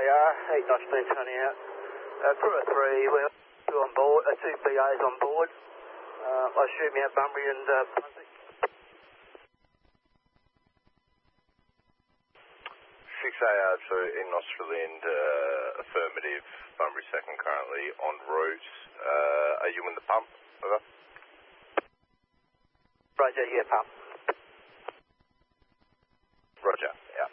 6AR, 8 knots been turning out. Crew of 3, we're 2 on board, 2 BAs on board. I assume you have Bunbury and Brunswick. 6AR to in Australian, affirmative. Bunbury second currently en route. Are you in the pump? Over. Roger, yeah, pump. Roger, yeah.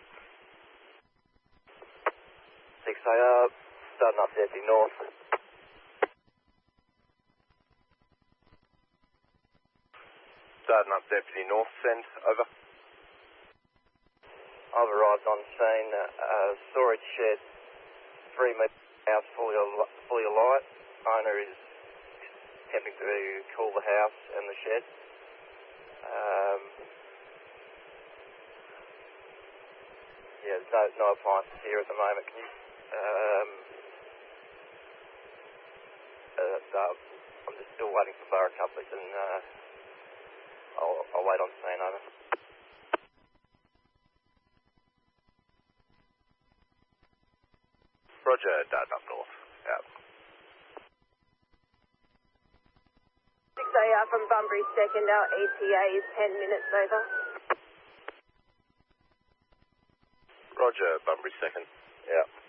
6AR, starting up Deputy North. Starting up Deputy North, send. Over. I've arrived on scene, storage shed, 3 metre house fully alight. Owner is attempting to cool the house and the shed. Yeah, there's no appliances here at the moment. Can you, I'm just still waiting for Borough couplers and I'll wait on scene, over. Roger, Dad up north. Yeah. 6AR from Bunbury second, our ETA is 10 minutes over. Roger, Bunbury second. Yeah.